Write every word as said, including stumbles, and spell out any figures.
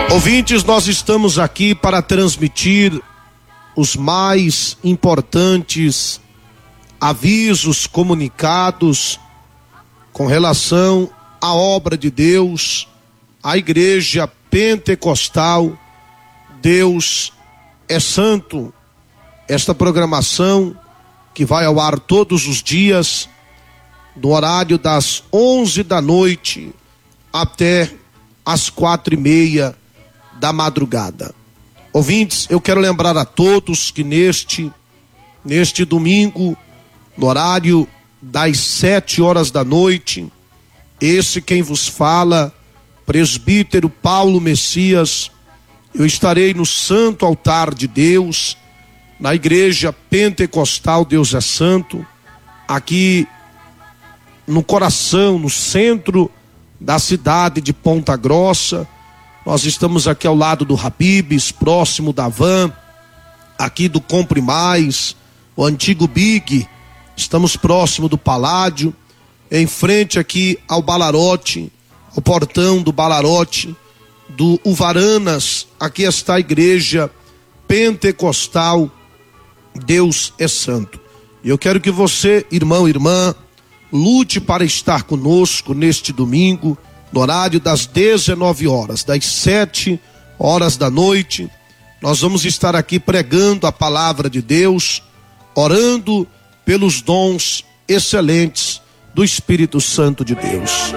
Ouvintes, nós estamos aqui para transmitir os mais importantes avisos, comunicados com relação à obra de Deus, à Igreja Pentecostal. Deus é Santo. Esta programação que vai ao ar todos os dias, no horário das onze da noite até às quatro e meia da madrugada. Ouvintes, eu quero lembrar a todos que neste, neste domingo, no horário das sete horas da noite, esse quem vos fala, presbítero Paulo Messias, eu estarei no santo altar de Deus, na Igreja Pentecostal Deus é Santo, aqui no coração, no centro da cidade de Ponta Grossa. Nós estamos aqui ao lado do Habib's, próximo da Van, aqui do Compre Mais, o antigo Big. Estamos próximo do Paládio, em frente aqui ao Balarote, ao portão do Balarote, do Uvaranas. Aqui está a Igreja Pentecostal Deus é Santo. E eu quero que você, irmão e irmã, lute para estar conosco neste domingo, no horário das dezenove horas, das sete horas da noite. Nós vamos estar aqui pregando a palavra de Deus, orando pelos dons excelentes do Espírito Santo de Deus.